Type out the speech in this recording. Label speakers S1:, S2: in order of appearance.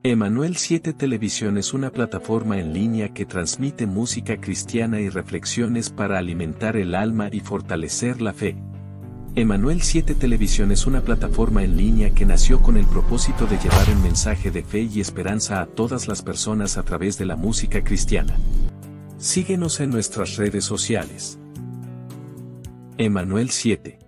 S1: Emanuel 7 Televisión es una plataforma en línea que transmite música cristiana y reflexiones para alimentar el alma y fortalecer la fe. Emanuel 7 Televisión es una plataforma en línea que nació con el propósito de llevar un mensaje de fe y esperanza a todas las personas a través de la música cristiana. Síguenos en nuestras redes sociales. Emanuel 7.